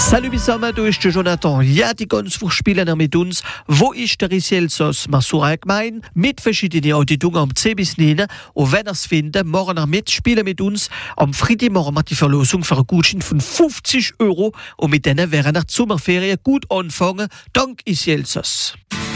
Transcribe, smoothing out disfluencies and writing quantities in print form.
Salut zusammen, du ist der Jonathan. Ja, die ganz spielen mit uns. Wo ist der Isielsos Masura gemein? Mit verschiedenen Auditungen am 10 bis 9. Und wenn ihr es findet, morgen mit, spielen mit uns. Am Freitagmorgen macht die Verlosung für einen Gutschein von 50 €. Und mit denen wären nach Sommerferien gut anfangen. Dank Isielsos.